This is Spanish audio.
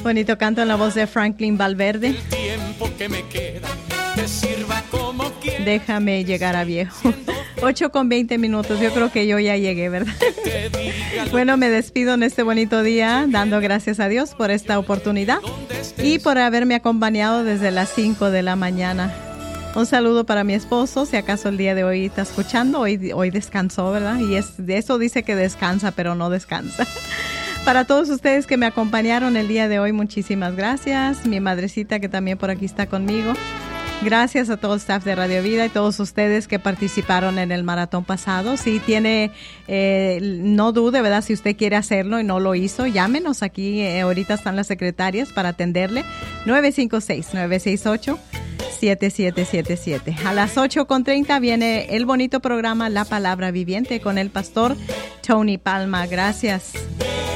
Bonito canto en la voz de Franklin Valverde. El tiempo que me queda te sirva como quieras. Déjame llegar a viejo. 8:20. Yo creo que yo ya llegué, ¿verdad? Bueno, me despido en este bonito día, dando gracias a Dios por esta oportunidad y por haberme acompañado desde las 5 de la mañana. Un saludo para mi esposo, si acaso el día de hoy está escuchando, hoy descansó, ¿verdad? Y de eso dice que descansa, pero no descansa. Para todos ustedes que me acompañaron el día de hoy, muchísimas gracias. Mi madrecita que también por aquí está conmigo. Gracias a todo el staff de Radio Vida y todos ustedes que participaron en el maratón pasado. Si tiene, no dude, ¿verdad? Si usted quiere hacerlo y no lo hizo, llámenos aquí. Ahorita están las secretarias para atenderle. 956-968-7777. A las 8:30 viene el bonito programa La Palabra Viviente con el pastor Tony Palma. Gracias.